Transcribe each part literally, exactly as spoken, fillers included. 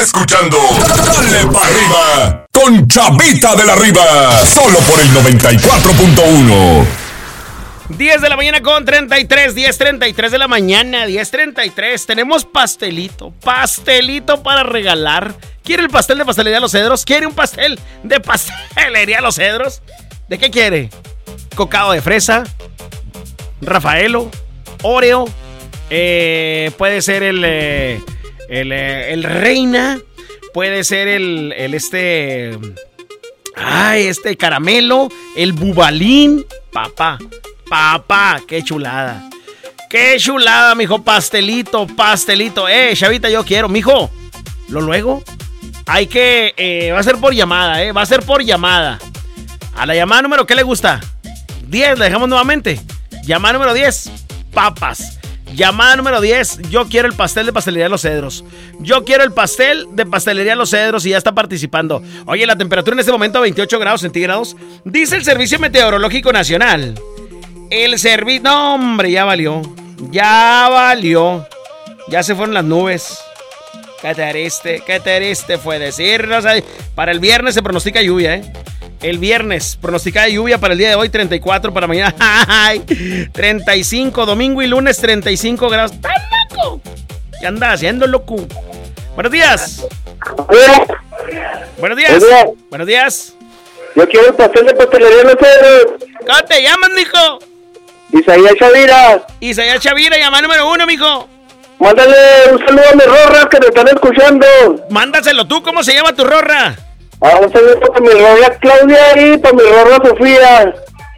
Escuchando Dale pa' Arriba con Chavita de la Riva, solo por el noventa y cuatro punto uno. diez de la mañana con treinta y tres, diez treinta y tres de la mañana, diez treinta y tres. Tenemos pastelito, pastelito para regalar. ¿Quiere el pastel de Pastelería Los Cedros? ¿Quiere un pastel de Pastelería Los Cedros? ¿De qué quiere? Cocado de fresa, Rafaelo, Oreo, eh, puede ser el, eh, el, eh, el Reina, puede ser el, el este, ay, este caramelo, el Bubalín, papá. Papá, qué chulada. Qué chulada, mijo. Pastelito, pastelito. Eh, Chavita, yo quiero, mijo. Lo luego. Hay que. Eh, va a ser por llamada, eh. Va a ser por llamada. A la llamada número, ¿qué le gusta? diez, la dejamos nuevamente. Llamada número diez, papas. Llamada número diez, yo quiero el pastel de Pastelería Los Cedros. Yo quiero el pastel de Pastelería Los Cedros y ya está participando. Oye, la temperatura en este momento veintiocho grados centígrados. Dice el Servicio Meteorológico Nacional. El servicio... No, hombre, ya valió. Ya valió. Ya se fueron las nubes. Qué triste, qué triste fue decirnos. Para el viernes se pronostica lluvia, ¿eh? El viernes pronostica lluvia para el día de hoy, treinta y cuatro para mañana. ¡Ay! treinta y cinco, domingo y lunes, treinta y cinco grados. ¡Estás loco! ¿Qué andas haciendo, loco? Buenos días. Buenos días. Buenos días. Yo quiero el pastel de Pastelería Los Cedros. ¿Cómo te llamas, mijo? Isaías Chavira. Isaías Chavira, llamada número uno, mijo. Mándale un saludo a mis rorras que te están escuchando. Mándaselo tú, ¿cómo se llama tu rorra? Ah, un saludo para mi rorra Claudia y para mi rorra Sofía.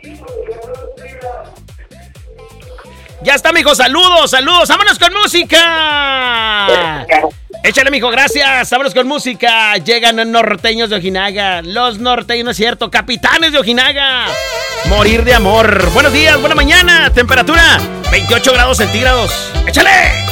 Ya está, mijo, saludos, saludos. ¡Vámonos con música! Échale, mijo, gracias. Vámonos con música. Llegan norteños de Ojinaga. Los norteños, no es cierto, capitanes de Ojinaga. Morir de amor. Buenos días, buena mañana. Temperatura veintiocho grados centígrados. ¡Échale!